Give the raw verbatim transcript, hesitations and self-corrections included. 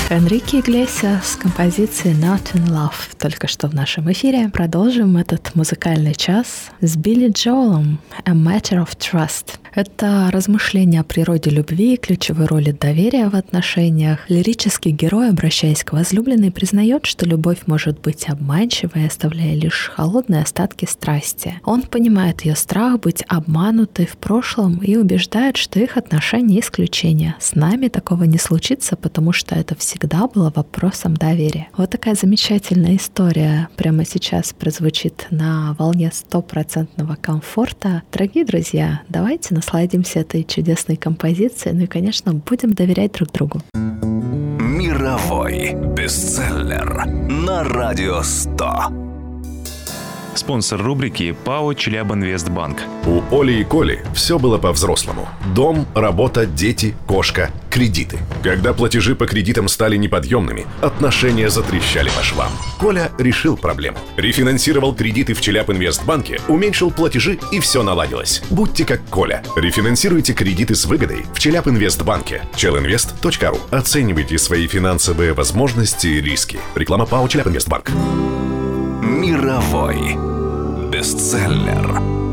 Энрике Иглесиас с композицией Not in Love только что в нашем эфире. Продолжим этот музыкальный час с Билли Джоэлом A Matter of Trust. Это размышление о природе любви и ключевой роли доверия в отношениях. Лирический герой, обращаясь к возлюбленной, признает, что любовь может быть обманчивой, оставляя лишь холодные остатки страсти. Он понимает ее страх быть обманутой в прошлом и убеждает, что их отношения исключение. С нами такого не случится, потому что это всегда было вопросом доверия. Вот такая замечательная история прямо сейчас прозвучит на волне стопроцентного комфорта. Дорогие друзья, давайте насладимся этой чудесной композицией, ну и, конечно, будем доверять друг другу. Мировой бестселлер на Радио сто. Спонсор рубрики ПАО «Челябинвестбанк». У Оли и Коли все было по-взрослому. Дом, работа, дети, кошка, кредиты. Когда платежи по кредитам стали неподъемными, отношения затрещали по швам. Коля решил проблему. Рефинансировал кредиты в Челябинвестбанке, уменьшил платежи, и все наладилось. Будьте как Коля. Рефинансируйте кредиты с выгодой в Челябинвестбанке. челинвест точка ру. Оценивайте свои финансовые возможности и риски. Реклама ПАО «Челябинвестбанк». Мировой бестселлер.